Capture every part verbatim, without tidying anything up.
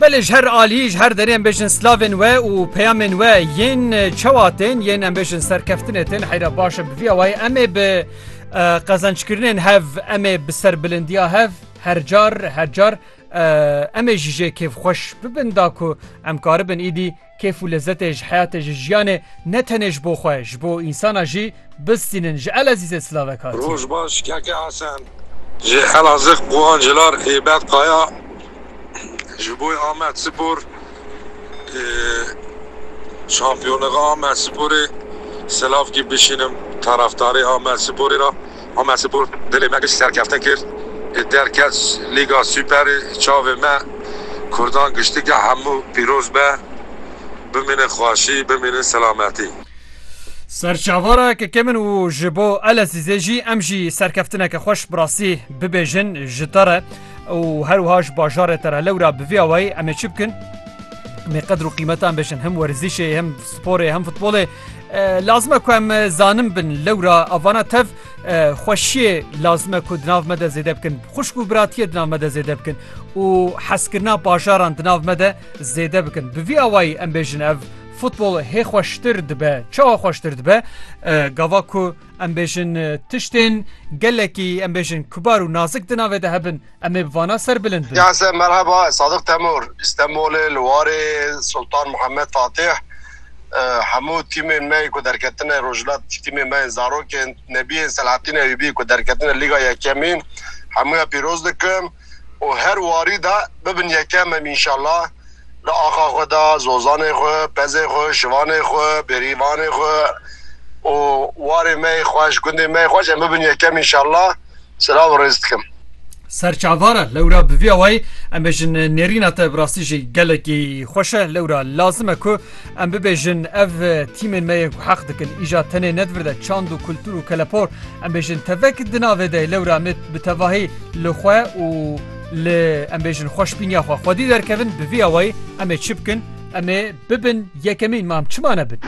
بلش هر آلیج هر دریم بشن سلاوین و و پیامین و ین چواتین ین ام بشن سرکفتنتین حیرا باشه بفیا وای امه به قزنچکرنین هف امه بسر بلندیا هف هر جار هر جار امه جیجه کیف خوش ببندا کو ام کاربن ایدی کیف و لذتش حیاتش جیانه نتنش بو خوش بو انسان جی بستینن جعل عزیز سلاوکاتی روز باش که که حسن جی حلازق قوان جلار ایبت قایا جبوی آمد سپور شامپیونگا آمد سپوری سلاف کی بشینم طرفداری آمد سپوری را آمد سپور دلی مگش سرکفته کرد درکس لیگا سوپر چاوه ما کردان گشتی که همو پیروز به بمینه خواشی بمینه سلامتی سرچاوارا که کمن و جبو الازیزه جی ام جی سرکفتنه که خوش براسی ببیجن جتاره و هر وهاش باجاره ترى لورا بفياوي اما تشبكن من قدر قيمتان بشن هم ورزيشي هم سبوري هم فوتبولي آه لازم كم زانم بن لورا افانا تف آه خوشي لازم كو دناف مدى زيده بكن خوشكو براتيه دناف مدى زيده بكن و حسكرنا باجاران دناف مدى زيده بكن بفياوي ام بيجن اف فوتبول هی خوشتر دبه چه خوشتر دبه گاوا کو ام بیشن تشتین گلکی ام بیشن کبار و نازک دناوه ده هبن ام بوانا سر بلند يا سلام مرحبا صادق تامور استنبول الواري سلطان محمد فاتح حمود تيم ماي كو دركتنا رجلات تيم ماي زاروكن نبي سلعتنا يبي كو دركتنا الليغا يكمين حمويا بيروز دكم وهر واري ده ببن يكم ان شاء الله لآخا خدا زوزان خو پزه خو شوان خو بریوان خو و وار می خوش گنده می خوش ام ببین یکم انشالله سلام و رزقکم سرچاواره لورا بویاوی ام بجن نرینات براستی جی گلکی خوشه لورا لازمه کو ام ببجن اف تیم می حق دکن ایجاد تنه ندورده چاند و کلتور و کلپور ام بجن تفک دناوه ده لورا مت بتواهی لخواه و ل ام بیشن خوش بینیا خو خودی در کردن به وی اوای ام چپکن ام ببن یکمین مام چمانه بن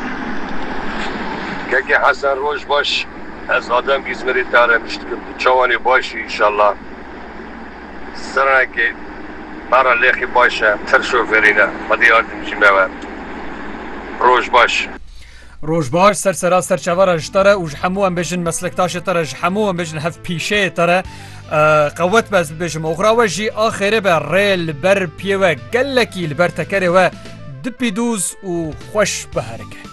که حسن روش باش از آدم گیزمری تاره مشتکم چوانی باشی انشالله سرنه که مرا لیخی باشه ترشو فرینه خودی آردم جمعه روش باش روش باش سر سرا سر چوارا جتاره و جحمو ام بیشن مسلکتاش تاره جحمو ام بیشن هف پیشه تاره قوت بس بجم اخرى وجي اخره بالريل بر بيوه قلكي البر تكري و دبي دوز وخوش بهركه